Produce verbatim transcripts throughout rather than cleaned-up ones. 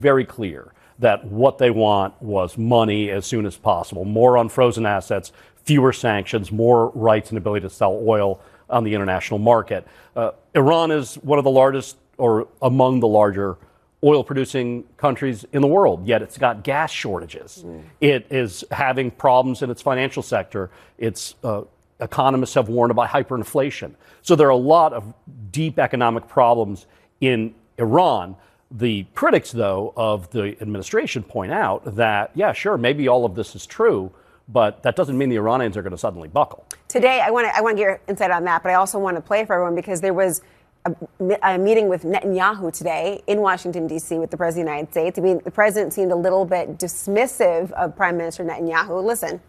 very clear that what they want was money as soon as possible, more on frozen assets, fewer sanctions, more rights and ability to sell oil on the international market. Uh, Iran is one of the largest or among the larger oil producing countries in the world, yet it's got gas shortages. Mm. It is having problems in its financial sector. Its uh, economists have warned about hyperinflation. So there are a lot of deep economic problems in Iran. The critics, though, of the administration point out that, yeah, sure, maybe all of this is true, but that doesn't mean the Iranians are going to suddenly buckle. Today, I want to I want to get your insight on that, but I also want to play for everyone because there was a, a meeting with Netanyahu today in Washington, D C with the President of the United States. I mean, the president seemed a little bit dismissive of Prime Minister Netanyahu. Listen.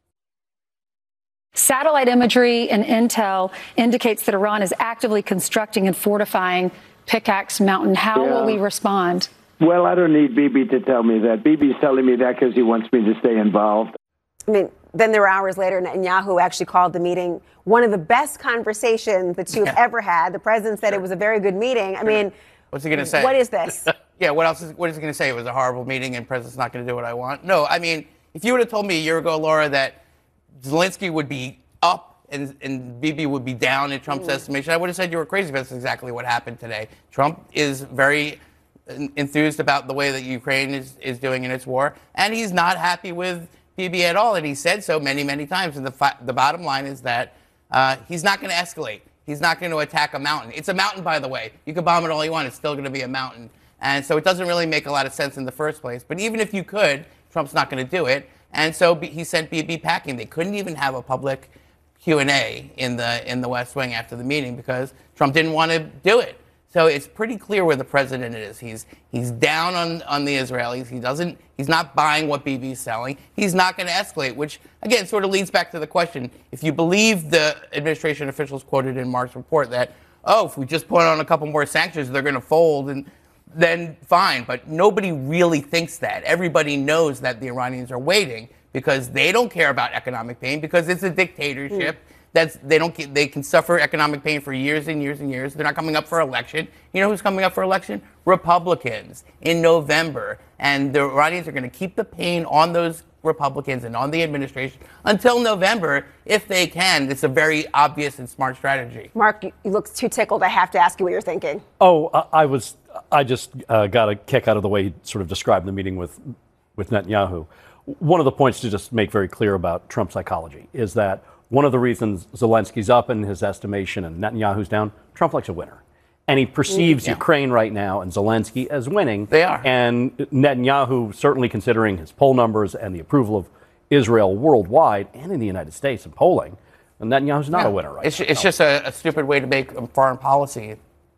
Satellite imagery and intel indicates that Iran is actively constructing and fortifying Pickaxe Mountain. How yeah. will we respond? Well, I don't need Bibi to tell me that. Bibi's telling me that because he wants me to stay involved. I mean, then there were hours later, Netanyahu actually called the meeting one of the best conversations that you've yeah. ever had. The president said sure. it was a very good meeting. I mean, what's he going to say? What is this? yeah, what else is, what is he going to say? It was a horrible meeting and the president's not going to do what I want? No, I mean, if you would have told me a year ago, Laura, that Zelensky would be up and, and Bibi would be down in Trump's mm. estimation, I would have said you were crazy, but that's exactly what happened today. Trump is very enthused about the way that Ukraine is, is doing in its war, and he's not happy with Bibi at all, and he said so many, many times. And the, fi- the bottom line is that uh, he's not going to escalate. He's not going to attack a mountain. It's a mountain, by the way. You can bomb it all you want. It's still going to be a mountain. And so it doesn't really make a lot of sense in the first place. But even if you could, Trump's not going to do it. And so he sent Bibi packing. They couldn't even have a public Q and A in the in the West Wing after the meeting because Trump didn't want to do it. So it's pretty clear where the president is. He's he's down on, on the Israelis. He doesn't. He's not buying what Bibi's selling. He's not going to escalate, which again sort of leads back to the question: if you believe the administration officials quoted in Mark's report that, oh, if we just put on a couple more sanctions, they're going to fold, and then fine. But nobody really thinks that. Everybody knows that the Iranians are waiting because they don't care about economic pain because it's a dictatorship. Mm. That's they don't they can suffer economic pain for years and years and years. They're not coming up for election. You know who's coming up for election? Republicans in November. And the Iranians are going to keep the pain on those Republicans and on the administration until November if they can. It's a very obvious and smart strategy. Mark, you look too tickled. I have to ask you what you're thinking. Oh, I, I was I just uh, got a kick out of the way he sort of described the meeting with with Netanyahu. One of the points to just make very clear about Trump psychology is that one of the reasons Zelensky's up in his estimation and Netanyahu's down, Trump likes a winner. And he perceives yeah. Ukraine right now and Zelensky as winning. They are. And Netanyahu, certainly considering his poll numbers and the approval of Israel worldwide and in the United States in polling, Netanyahu's not yeah. a winner right it's, now. It's just a, a stupid way to make foreign policy.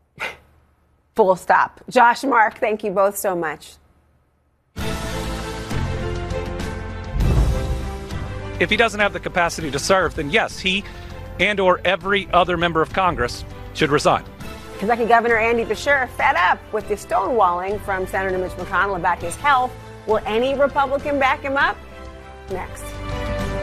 Full stop. Josh, Mark, thank you both so much. If he doesn't have the capacity to serve, then yes, he and or every other member of Congress should resign. Kentucky Governor Andy Beshear fed up with the stonewalling from Senator Mitch McConnell about his health. Will any Republican back him up? Next.